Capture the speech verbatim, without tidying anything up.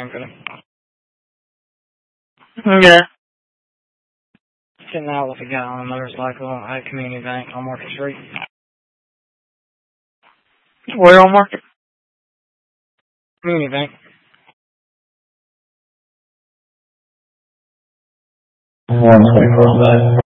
time for them. Yeah. Sitting out with a guy on a motorcycle at Community Bank on Market Street. Where on Market? Community Bank. One,